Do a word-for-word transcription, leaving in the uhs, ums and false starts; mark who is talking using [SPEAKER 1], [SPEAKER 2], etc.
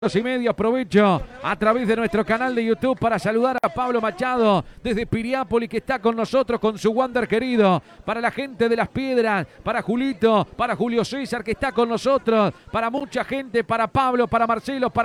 [SPEAKER 1] Dos y medio, aprovecho a través de nuestro canal de YouTube para saludar a Pablo Machado desde Piriápolis, que está con nosotros con su Wander querido, para la gente de Las Piedras, para Julito, para Julio César que está con nosotros, para mucha gente, para Pablo, para Marcelo, para